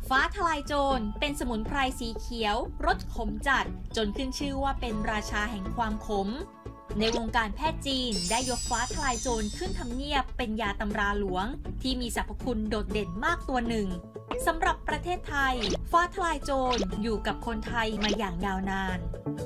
ฟ้าทลายโจรเป็นสมุนไพรสีเขียวรสขมจัดจนขึ้นชื่อว่าเป็นราชาแห่งความขมในวงการแพทย์จีนได้ยกฟ้าทลายโจรขึ้นทำเนียบเป็นยาตำราหลวงที่มีสรรพคุณโดดเด่นมากตัวหนึ่งสำหรับประเทศไทยฟ้าทลายโจรอยู่กับคนไทยมาอย่างยาวนาน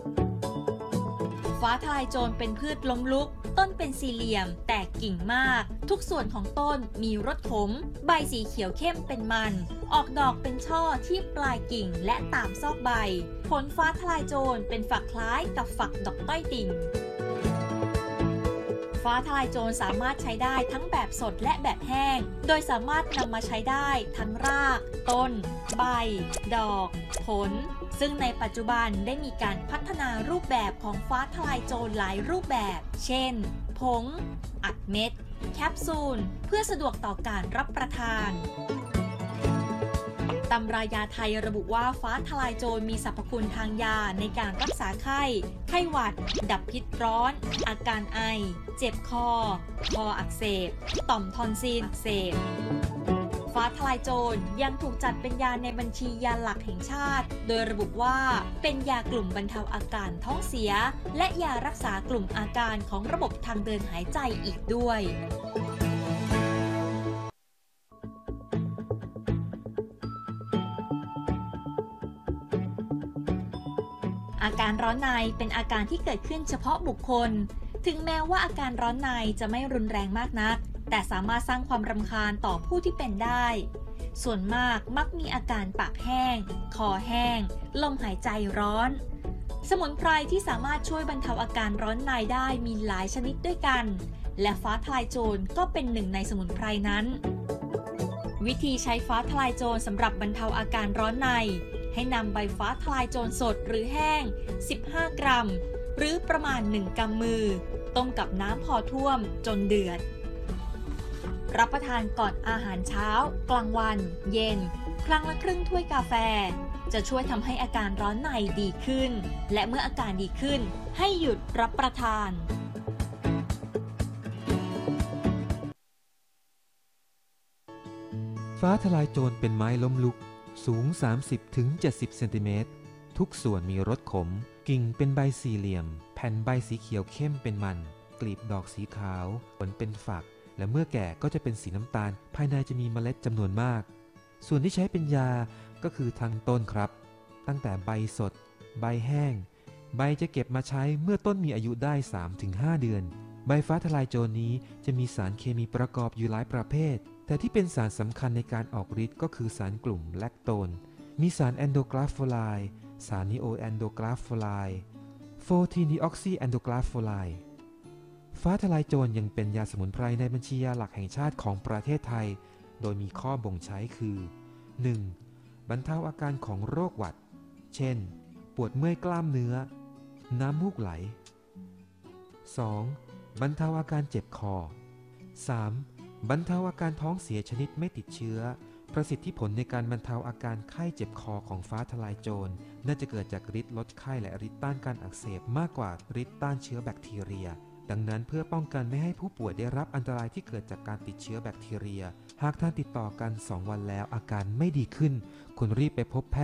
ฟ้าทลายโจรเป็นพืชล้มลุกต้นเป็นสี่เหลี่ยมแตกกิ่งมากทุกส่วนของต้นมีรสขมใบสีเขียวเข้มเป็นมันออกดอกเป็นช่อที่ปลายกิ่งและตามซอกใบผลฟ้าทลายโจรเป็นฝักคล้ายกับฝักดอกต้อยติ่งฟ้าทลายโจรสามารถใช้ได้ทั้งแบบสดและแบบแห้งโดยสามารถนำมาใช้ได้ทั้งรากต้นใบดอกผลซึ่งในปัจจุบันได้มีการพัฒนารูปแบบของฟ้าทลายโจรหลายรูปแบบเช่นผงอัดเม็ดแคปซูลเพื่อสะดวกต่อการรับประทานตำรายาไทยระบุว่าฟ้าทลายโจรมีสรรพคุณทางยาในการรักษาไข้หวัดดับพิษร้อนอาการไอเจ็บคออักเสบต่อมทอนซิลอักเสบฟ้าทลายโจรยังถูกจัดเป็นยาในบัญชียาหลักแห่งชาติโดยระบุว่าเป็นยากลุ่มบรรเทาอาการท้องเสียและยารักษากลุ่มอาการของระบบทางเดินหายใจอีกด้วยอาการร้อนในเป็นอาการที่เกิดขึ้นเฉพาะบุคคลถึงแม้ว่าอาการร้อนในจะไม่รุนแรงมากนักแต่สามารถสร้างความรำคาญต่อผู้ที่เป็นได้ส่วนมากมักมีอาการปากแห้งคอแห้งลมหายใจร้อนสมุนไพรที่สามารถช่วยบรรเทาอาการร้อนในได้มีหลายชนิดด้วยกันและฟ้าทลายโจรก็เป็นหนึ่งในสมุนไพรนั้นวิธีใช้ฟ้าทลายโจรสำหรับบรรเทาอาการร้อนในให้นำใบฟ้าทลายโจรสดหรือแห้ง15 กรัมหรือประมาณ1 กำมือต้มกับน้ำพอท่วมจนเดือดรับประทานก่อนอาหารเช้ากลางวันเย็นครั้งละครึ่งถ้วยกาแฟจะช่วยทำให้อาการร้อนในดีขึ้นและเมื่ออาการดีขึ้นให้หยุดรับประทานฟ้าทลายโจรเป็นไม้ล้มลุกสูง 30-70 เซนติเมตรทุกส่วนมีรสขมกิ่งเป็นใบสี่เหลี่ยมแผ่นใบสีเขียวเข้มเป็นมันกลีบดอกสีขาวผลเป็นฝักและเมื่อแก่ก็จะเป็นสีน้ำตาลภายในจะมีเมล็ดจำนวนมากส่วนที่ใช้เป็นยาก็คือทางต้นครับตั้งแต่ใบสดใบแห้งใบจะเก็บมาใช้เมื่อต้นมีอายุได้ 3-5 เดือนใบฟ้าทลายโจรนี้จะมีสารเคมีประกอบอยู่หลายประเภทแต่ที่เป็นสารสำคัญในการออกฤทธิ์ก็คือสารกลุ่มแลคโตนมีสารแอนโดกราโฟไลด์สารนีโอแอนโดกราโฟไลด์14 ดีออกซีแอนโดกราโฟไลด์ฟ้าทลายโจรยังเป็นยาสมุนไพรในบัญชียาหลักแห่งชาติของประเทศไทยโดยมีข้อบ่งใช้คือ 1. บรรเทาอาการของโรคหวัดเช่นปวดเมื่อยกล้ามเนื้อน้ำมูกไหล 2. บรรเทาอาการเจ็บคอ 3. บรรเทาอาการท้องเสียชนิดไม่ติดเชื้อประสิทธิผลในการบรรเทาอาการไข้เจ็บคอของฟ้าทลายโจรน่าจะเกิดจากฤทธิ์ลดไข้และฤทธิ์ต้านการอักเสบมากกว่าฤทธิ์ต้านเชื้อแบคทีเรียดังนั้นเพื่อป้องกันไม่ให้ผู้ป่วยได้รับอันตรายที่เกิดจากการติดเชื้อแบคทีเรียหากท่านติดต่อกัน2 วันแล้วอาการไม่ดีขึ้นควรรีบไปพบแพทย์